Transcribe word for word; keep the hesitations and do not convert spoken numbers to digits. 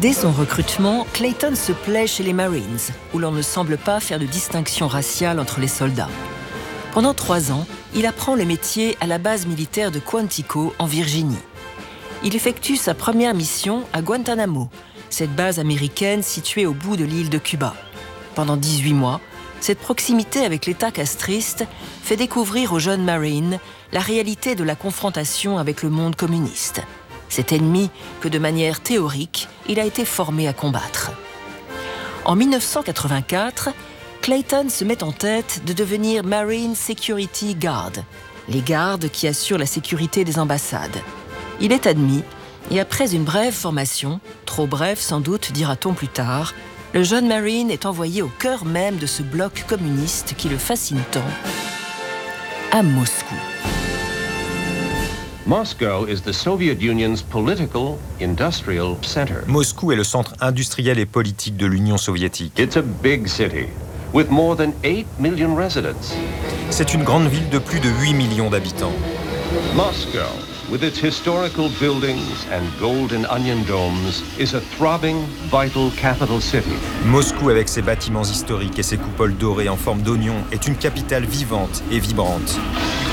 Dès son recrutement, Clayton se plaît chez les Marines, où l'on ne semble pas faire de distinction raciale entre les soldats. Pendant trois ans, il apprend le métier à la base militaire de Quantico, en Virginie. Il effectue sa première mission à Guantanamo, cette base américaine située au bout de l'île de Cuba. Pendant dix-huit mois, cette proximité avec l'État castriste fait découvrir aux jeunes Marines la réalité de la confrontation avec le monde communiste. Cet ennemi que, de manière théorique, il a été formé à combattre. En mille neuf cent quatre-vingt-quatre, Clayton se met en tête de devenir Marine Security Guard, les gardes qui assurent la sécurité des ambassades. Il est admis, et après une brève formation, trop brève sans doute dira-t-on plus tard, le jeune Marine est envoyé au cœur même de ce bloc communiste qui le fascine tant, à Moscou. Moscow is the Soviet Union's political, industrial center. Moscou est le centre industriel et politique de l'Union soviétique. It's a big city with more than eight million residents. C'est une grande ville de plus de huit millions d'habitants. Moscow, with its historical buildings and golden onion domes, is a throbbing, vital capital city. Moscou, avec ses bâtiments historiques et ses coupoles dorées en forme d'oignon, est une capitale vivante et vibrante.